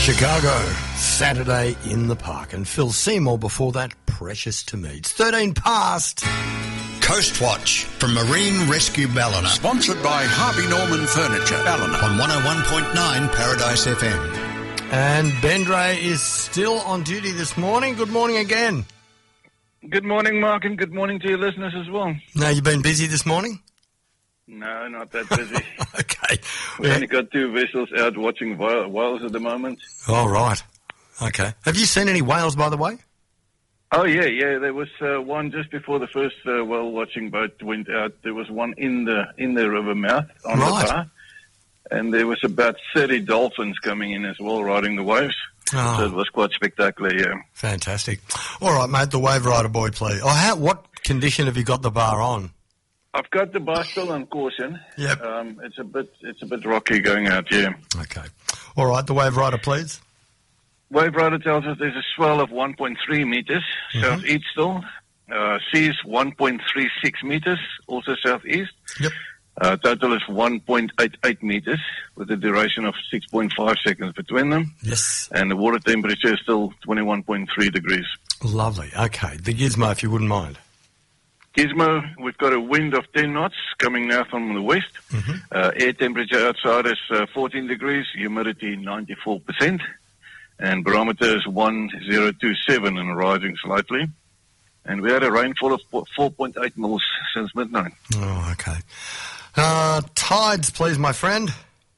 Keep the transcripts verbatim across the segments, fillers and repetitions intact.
Chicago, Saturday in the Park. And Phil Seymour before that, Precious to Me. It's thirteen past. Coast Watch from Marine Rescue Ballina. Sponsored by Harvey Norman Furniture, Ballina. On one oh one point nine Paradise F M. And Ben Dre is still on duty this morning. Good morning again. Good morning, Mark, and good morning to your listeners as well. Now, you've been busy this morning? No, not that busy. Okay. We've Yeah. only got two vessels out watching whale- whales at the moment. Oh, right. Okay. Have you seen any whales, by the way? Oh, yeah, yeah. There was uh, one just before the first uh, whale-watching boat went out. There was one in the in the river mouth on Right. the bar. And there was about thirty dolphins coming in as well, riding the waves. Oh. So it was quite spectacular, yeah. Fantastic. All right, mate, the wave rider boy, please. Oh, how, what condition have you got the bar on? I've got the bar still on caution. Yep. Um, it's a bit it's a bit rocky going out, yeah. Okay. All right, the wave rider, please. Wave rider tells us there's a swell of one point three meters, Mhm. southeast still. Uh, seas one point three six meters, also southeast. Yep. Uh, total is one point eight eight meters, with a duration of six point five seconds between them. Yes. And the water temperature is still twenty-one point three degrees. Lovely. Okay. The gizmo, if you wouldn't mind. Gizmo, we've got a wind of ten knots coming now from the west. Mm-hmm. Uh, air temperature outside is uh, fourteen degrees, humidity ninety-four percent. And barometer is one zero two seven and rising slightly. And we had a rainfall of four point eight mils since midnight. Oh, okay. Uh, tides, please, my friend.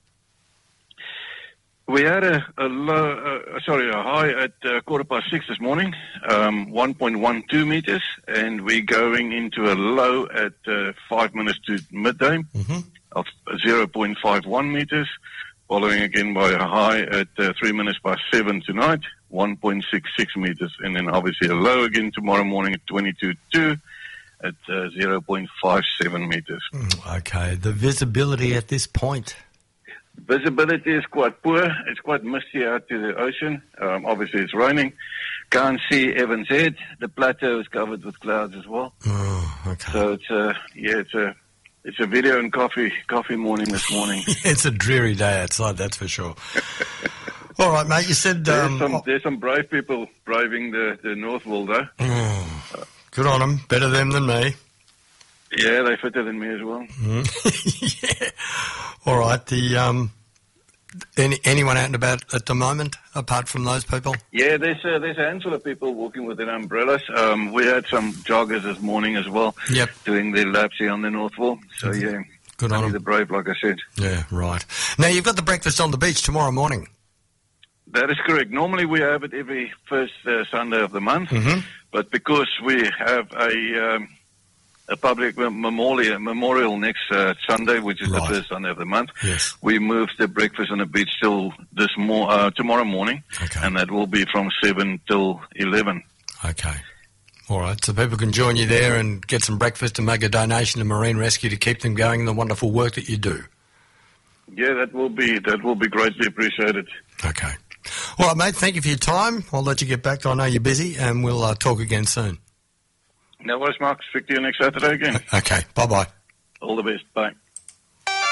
We had a, a low, uh, sorry, a high at uh, quarter past six this morning, um, one point one two meters, and we're going into a low at uh, five minutes to midday Mm-hmm. of zero point five one meters, following again by a high at uh, three minutes past seven tonight, one point six six meters, and then obviously a low again tomorrow morning at twenty-two two at uh, zero point five seven meters. Okay. The visibility at this point. Visibility is quite poor. It's quite misty out to the ocean. Um, obviously, it's raining. Can't see Evans Head. The plateau is covered with clouds as well. Oh, okay. So it's a yeah, it's a it's a video and coffee coffee morning this morning. It's a dreary day outside, that's for sure. All right, mate. You said There's um, some oh, there's some brave people braving the the North Wall though. oh, good on them. Better them than me. Yeah, they're fitter than me as well. Yeah. All right. The um, any anyone out and about at the moment, apart from those people? Yeah, there's a, there's a handful of people walking with their umbrellas. Um, we had some joggers this morning as well. Yep. Doing their laps here on the North Wall. So yeah, Good on only them. the brave, like I said. Yeah. Right. Now you've got the breakfast on the beach tomorrow morning. That is correct. Normally we have it every first uh, Sunday of the month, Mm-hmm. but because we have a um, a public memorial, memorial next uh, Sunday, which is Right. the first Sunday of the month, Yes. we moved the breakfast on the beach till this mo- uh, tomorrow morning, Okay. and that will be from seven till eleven. Okay. All right. So people can join you there and get some breakfast and make a donation to Marine Rescue to keep them going in the wonderful work that you do. Yeah, that will be that will be greatly appreciated. Okay. All right, mate. Thank you for your time. I'll let you get back. I know you're busy, and we'll uh, talk again soon. No worries, Mark. Speak to you next Saturday again. Okay. Bye-bye. All the best. Bye.